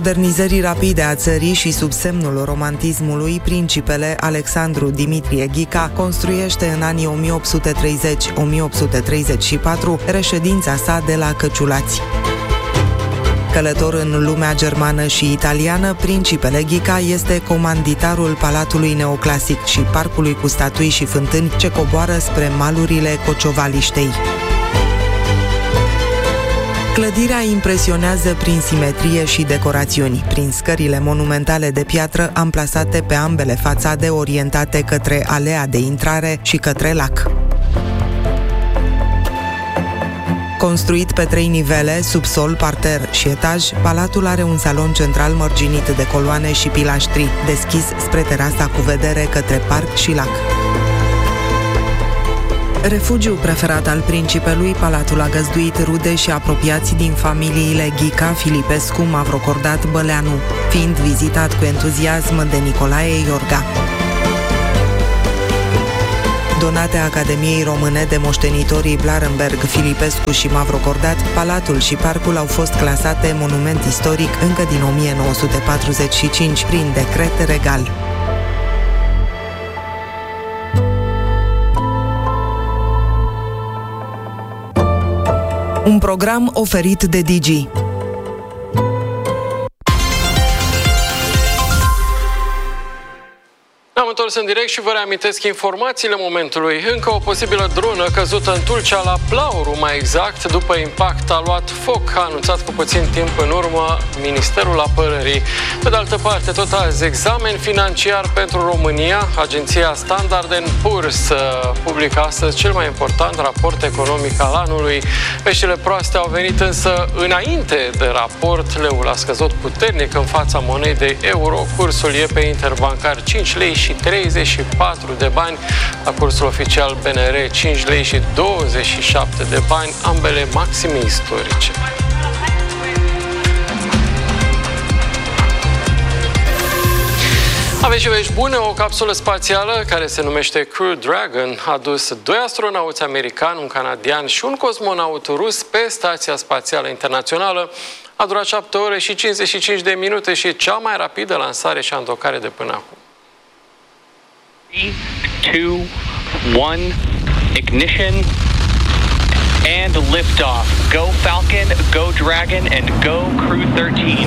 Modernizării rapide a țării și sub semnul romantismului, principele Alexandru Dimitrie Ghica construiește în anii 1830-1834 reședința sa de la Căciulați. Călător în lumea germană și italiană, principele Ghica este comanditarul Palatului Neoclasic și parcului cu statui și fântâni ce coboară spre malurile Cociovaliștei. Clădirea impresionează prin simetrie și decorațiuni, prin scările monumentale de piatră amplasate pe ambele fațade orientate către alea de intrare și către lac. Construit pe 3 nivele, subsol, parter și etaj, palatul are un salon central mărginit de coloane și pilaștri, deschis spre terasa cu vedere către parc și lac. Refugiu preferat al principelui, palatul a găzduit rude și apropiați din familiile Ghica, Filipescu, Mavrocordat, Băleanu, fiind vizitat cu entuziasm de Nicolae Iorga. Donate Academiei Române de moștenitorii Blarenberg, Filipescu și Mavrocordat, palatul și parcul au fost clasate monument istoric încă din 1945 prin decret regal. Un program oferit de Digi. Ne-am întors în direct și vă reamintesc informațiile momentului. Încă o posibilă dronă căzută în Tulcea la Plauru, mai exact, după impact a luat foc, a anunțat cu puțin timp în urmă Ministerul Apărării. Pe de altă parte, tot azi, examen financiar pentru România. Agenția Standard & Poor's publică astăzi cel mai important raport economic al anului. Veștile proaste au venit însă înainte de raport. Leul a scăzut puternic în fața monedei euro. Cursul e pe interbancar 5 lei și 34 de bani, la cursul oficial BNR 5 lei și 27 de bani, ambele maxime istorice. Aveți și vești bune, o capsulă spațială care se numește Crew Dragon a dus 2 astronauți americani, un canadian și un cosmonaut rus pe Stația Spațială Internațională. A durat 7 ore și 55 de minute și cea mai rapidă lansare și andocare de până acum. 3, 2, 1, ignition, and liftoff. Go Falcon, go Dragon, and go Crew 13.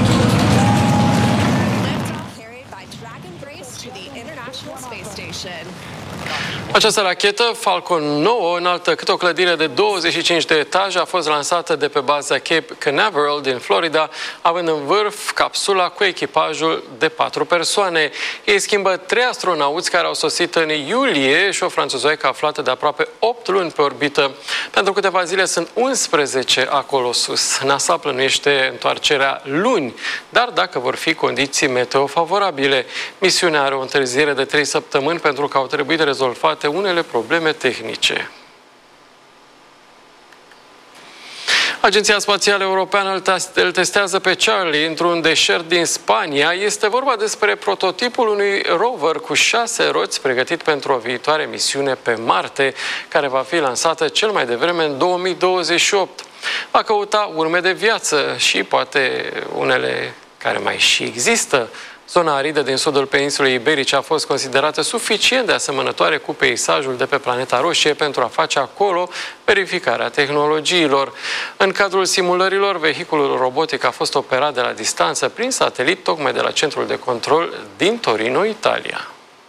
Această rachetă, Falcon 9, înaltă cât o clădire de 25 de etaje, a fost lansată de pe baza Cape Canaveral din Florida, având în vârf capsula cu echipajul de 4 persoane. Ei schimbă 3 astronauți care au sosit în iulie și o franțuzoică aflată de aproape 8 luni pe orbită. Pentru câteva zile sunt 11 acolo sus. NASA plănuiește întoarcerea luni, dar dacă vor fi condiții meteo favorabile. Misiunea are o întârziere de 3 săptămâni pentru că au trebuit rezolvate unele probleme tehnice. Agenția Spațială Europeană îl testează pe Charlie într-un deșert din Spania. Este vorba despre prototipul unui rover cu 6 roți pregătit pentru o viitoare misiune pe Marte, care va fi lansată cel mai devreme în 2028. Va căuta urme de viață și poate unele care mai și există. Zona aridă din sudul peninsulei iberice a fost considerată suficient de asemănătoare cu peisajul de pe planeta roșie pentru a face acolo verificarea tehnologiilor. În cadrul simulărilor, vehiculul robotic a fost operat de la distanță prin satelit, tocmai de la centrul de control din Torino, Italia.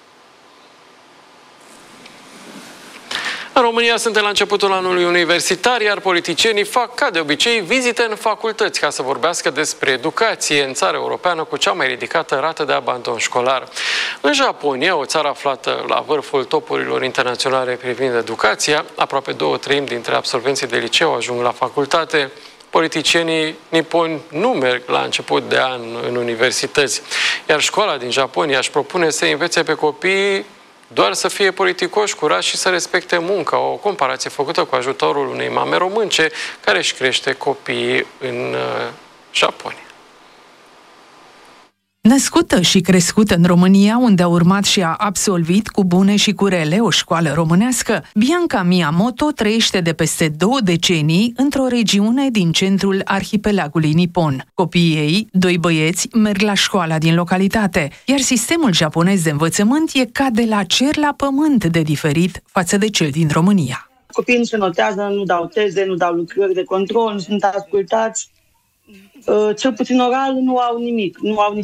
În România suntem la începutul anului universitar, iar politicienii fac, ca de obicei, vizite în facultăți ca să vorbească despre educație în țara europeană cu cea mai ridicată rată de abandon școlar. În Japonia, o țară aflată la vârful topurilor internaționale privind educația, aproape 2/3 dintre absolvenții de liceu ajung la facultate. Politicienii niponi nu merg la început de an în universități, iar școala din Japonia își propune să învețe pe copii doar să fie politicoși, curați și să respecte munca. O comparație făcută cu ajutorul unei mame românce care își crește copiii în Japonia. Născută și crescută în România, unde a urmat și a absolvit cu bune și cu rele o școală românească, Bianca Miyamoto trăiește de peste 2 decenii într-o regiune din centrul arhipelagului nipon. Copiii ei, 2 băieți, merg la școala din localitate, iar sistemul japonez de învățământ e ca de la cer la pământ de diferit față de cel din România. Copiii nu se notează, nu dau teze, nu dau lucrări de control, nu sunt ascultați. Cel puțin oral nu au nimic,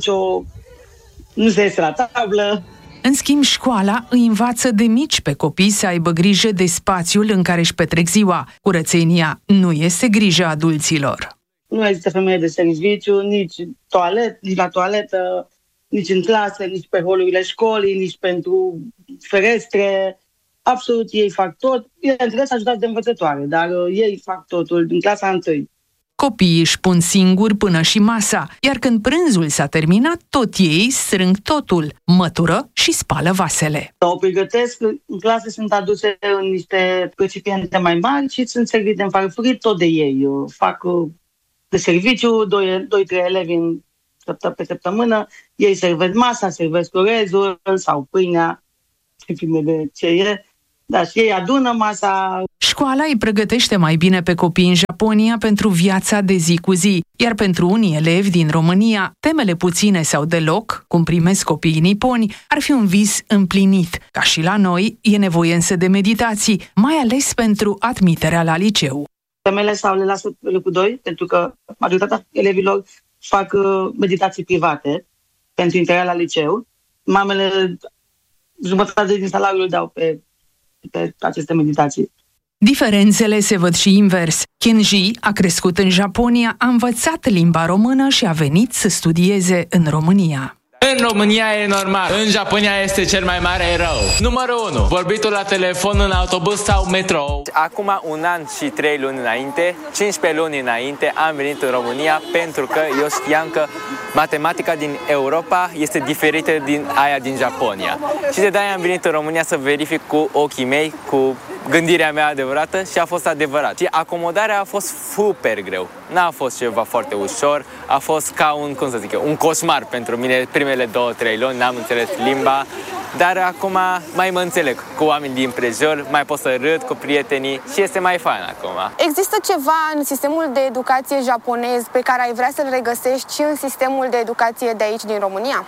nu se iese la tablă. În schimb, școala îi învață de mici pe copii să aibă grijă de spațiul în care își petrec ziua. Curățenia nu este grija adulților. Nu există femeie de serviciu, nici la toaletă, nici în clasă, nici pe holurile școlii, nici pentru ferestre. Absolut, ei fac tot. Bineînțeles, ajutați de învățătoare, dar ei fac totul din clasa 1. Copiii își pun singuri până și masa, iar când prânzul s-a terminat, tot ei strâng totul, mătură și spală vasele. O pregătesc, în clase sunt aduse în niște recipiente mai mari și sunt servite în farfurii tot de ei. Fac de serviciu, 2-3 elevi pe săptămână, ei servesc masa, servesc orezul sau pâinea, depinde de ce e. Da, și ei adună masa. Școala îi pregătește mai bine pe copii în Japonia pentru viața de zi cu zi, iar pentru unii elevi din România, temele puține sau deloc, cum primesc copiii niponi, ar fi un vis împlinit. Ca și la noi, e nevoie însă de meditații, mai ales pentru admiterea la liceu. Temele sau le lasă pe locul 2, pentru că majoritatea elevilor fac meditații private pentru intrarea la liceu. Mamele jumătate din salariul îl dau pe aceste meditații. Diferențele se văd și invers. Kenji a crescut în Japonia, a învățat limba română și a venit să studieze în România. În România e normal, în Japonia este cel mai mare rău. Numărul 1. Vorbitul la telefon în autobuz sau metrou. Acum 1 an și 3 luni înainte, 15 luni înainte, am venit în România pentru că eu știam că matematica din Europa este diferită din aia din Japonia. Și de aia am venit în România să verific cu ochii mei, cu gândirea mea adevărată și a fost adevărat. Și acomodarea a fost super greu. N-a fost ceva foarte ușor, a fost ca un coșmar pentru mine primele 2-3 luni, n-am înțeles limba, dar acum mai mă înțeleg cu oameni din prejur, mai pot să râd cu prietenii și este mai fain acum. Există ceva în sistemul de educație japonez pe care ai vrea să-l regăsești și în sistemul de educație de aici din România?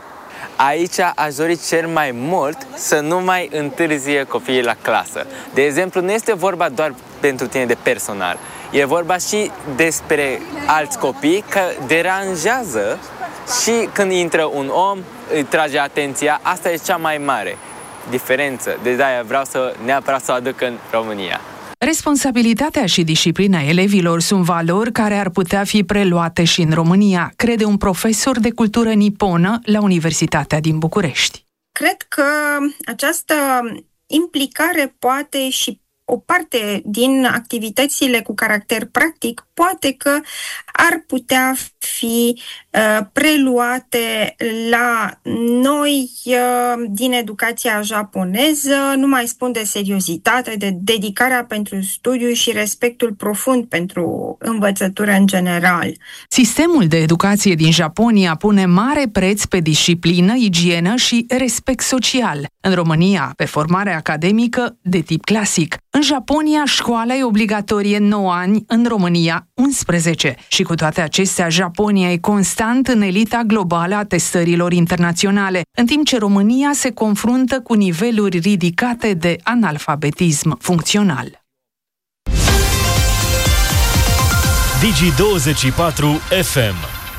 Aici aș dori cel mai mult să nu mai întârzie copiii la clasă. De exemplu, nu este vorba doar pentru tine de personal. E vorba și despre alți copii că deranjează și când intră un om, îi trage atenția. Asta e cea mai mare diferență. De-aia vreau neapărat să o aduc în România. Responsabilitatea și disciplina elevilor sunt valori care ar putea fi preluate și în România, crede un profesor de cultură niponă la Universitatea din București. Cred că această implicare poate și o parte din activitățile cu caracter practic poate că ar putea fi preluate la noi din educația japoneză. Nu mai spun de seriozitate, de dedicarea pentru studiu și respectul profund pentru învățătură în general. Sistemul de educație din Japonia pune mare preț pe disciplină, igienă și respect social. În România, pe formare academică de tip clasic. În Japonia, școala e obligatorie 9 ani, în România 11. Și cu toate acestea, Japonia e constant în elita globală a testărilor internaționale, în timp ce România se confruntă cu niveluri ridicate de analfabetism funcțional. Digi24 FM.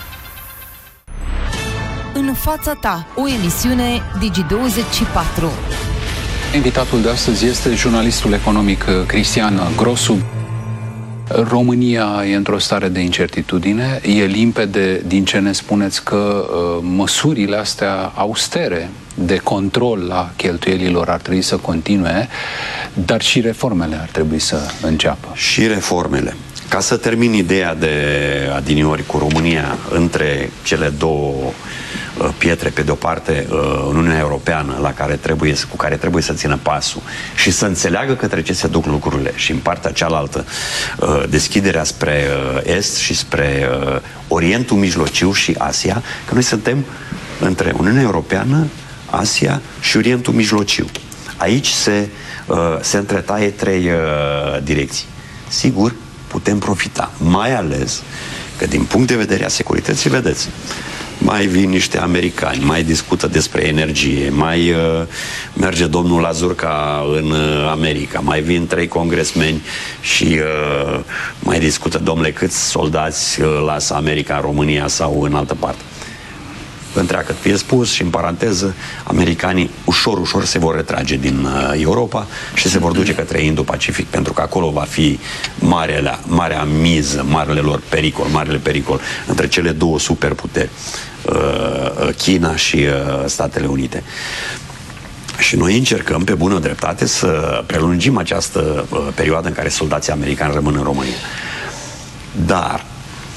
În fața ta, o emisiune Digi24. Invitatul de astăzi este jurnalistul economic Cristian Grosu. România e într-o stare de incertitudine. E limpede din ce ne spuneți că măsurile astea austere de control la cheltuielilor ar trebui să continue, dar și reformele ar trebui să înceapă. Și reformele. Ca să termin ideea de adiniori cu România între cele două pietre, pe de-o parte în Uniunea Europeană cu care trebuie să țină pasul și să înțeleagă către ce se duc lucrurile, și în partea cealaltă deschiderea spre Est și spre Orientul Mijlociu și Asia, că noi suntem între Uniunea Europeană, Asia și Orientul Mijlociu. Aici se întretaie 3 direcții. Sigur, putem profita, mai ales că din punct de vedere a securității, vedeți, mai vin niște americani, mai discută despre energie, mai merge domnul Lazurca în America, mai vin 3 congresmeni și mai discută, domnule, câți soldați lasă America în România sau în altă parte. Întreagăt fie spus și în paranteză, americanii ușor se vor retrage din Europa și se vor duce către Indo-Pacific, pentru că acolo va fi marea miză, marele pericol între cele 2 superputeri, China și Statele Unite. Și noi încercăm pe bună dreptate să prelungim această perioadă în care soldații americani rămân în România. Dar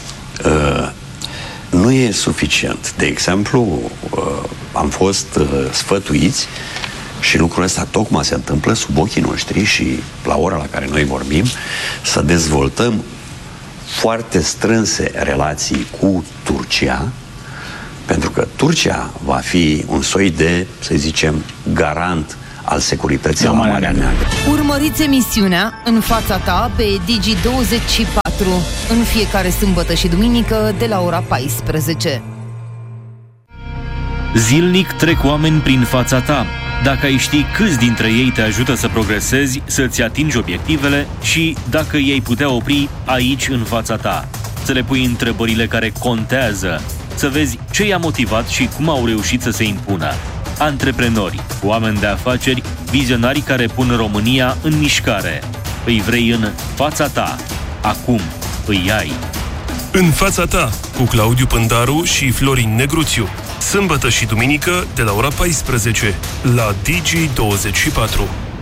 nu e suficient. De exemplu, am fost sfătuiți, și lucrul ăsta tocmai se întâmplă sub ochii noștri și la ora la care noi vorbim, să dezvoltăm foarte strânse relații cu Turcia, pentru că Turcia va fi un soi de, să zicem, garant al securității la Marea Neagră. Urmăriți emisiunea În fața ta pe Digi24 în fiecare sâmbătă și duminică de la ora 14. Zilnic trec oameni prin fața ta. Dacă ai ști câți dintre ei te ajută să progresezi, să-ți atingi obiectivele și dacă ei putea opri aici în fața ta, să le pui întrebările care contează, să vezi ce i-a motivat și cum au reușit să se impună. Antreprenori, oameni de afaceri, vizionari care pun România în mișcare. Îi vrei în fața ta. Acum îi ai. În fața ta, cu Claudiu Pândaru și Florin Negruțiu. Sâmbătă și duminică de la ora 14 la Digi24.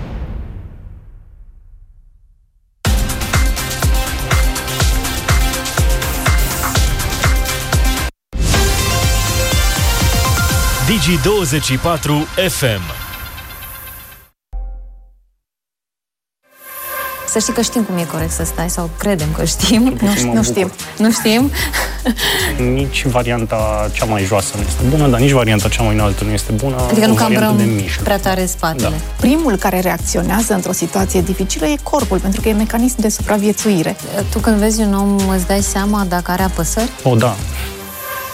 Digi24 FM. Să știi că știm cum e corect să stai, sau credem că știm. Nu știm. Nici varianta cea mai joasă nu este bună, dar nici varianta cea mai înaltă nu este bună. Adică nu cambrăm prea tare spatele. Da. Primul care reacționează într-o situație dificilă e corpul, pentru că e mecanism de supraviețuire. Tu când vezi un om îți dai seama dacă are apăsări? Da.